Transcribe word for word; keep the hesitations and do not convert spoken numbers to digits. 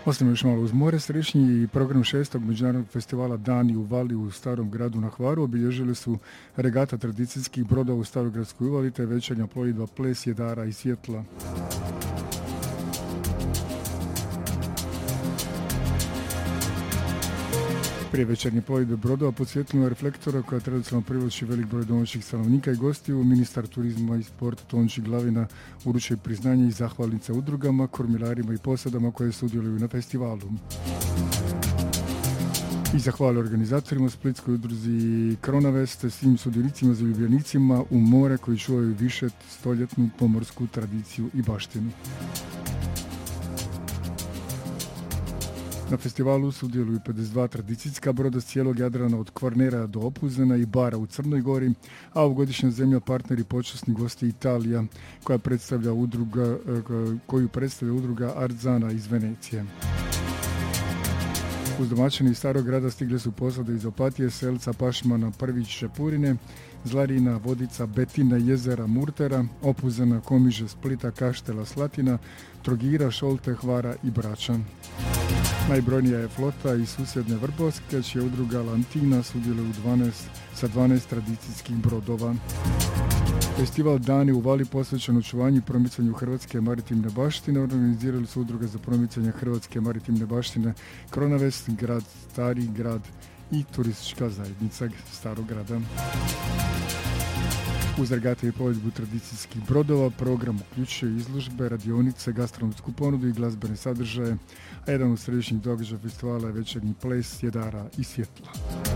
Ostavimo još malo uz more. Srećnji program šestog međunarodnog festivala Dani u Vali u Starom gradu na Hvaru obilježili su regata tradicijskih brodova u Starogradskoj uvali te večernja plovidba Ples jedara i svjetla. Prije večernje plovidbe brodova pod svjetlom reflektora koja tradicionalno privlači velik broj domaćih stanovnika i gostiju, ministar turizma i sporta Tonči Glavina uručuje priznanje i zahvalnice udrugama, kormilarima i posadama koje sudjeluju na festivalu. I zahvali organizatorima u Splitskoj udruzi Kronavest, svim sudionicima, zaljubljenicima u more koji čuvaju više stoljetnu pomorsku tradiciju i baštinu. Na festivalu sudjeluju pedeset dva tradicijska broda s cijelog Jadrana od Kvarnera do Opuzena i Bara u Crnoj Gori, a ovogodišnja zemlja partner i počasni gosti Italija, koja predstavlja udruga, koju predstavlja udruga Arzana iz Venecije. Uz domaćini iz Starog grada stigle su posade iz Opatije, Selca, Pašmana, Prvić, Šepurine, Zlarina, Vodica, Betina, Jezera, Murtera, Opuzena, Komiže, Splita, Kaštela, Slatina, Trogira, Šolte, Hvara i Brača. Najbrojnija je flota iz susjedne Vrbovske, čija udruga Lantina sudjeluje u dvanaest, sa dvanaest tradicijskih brodova. Festival Dani u Vali posvećen očuvanju i promicanju hrvatske maritimne baštine organizirali su udruge za promicanje hrvatske maritimne baštine Kronavest, grad Stari grad i turistička zajednica Starog grada. Uz regate i plovidbu tradicijskih brodova program uključuje izložbe, radionice, gastronomsku ponudu i glazbene sadržaje, a jedan od središnjih događaja festivala je večernji ples jedara i svjetla.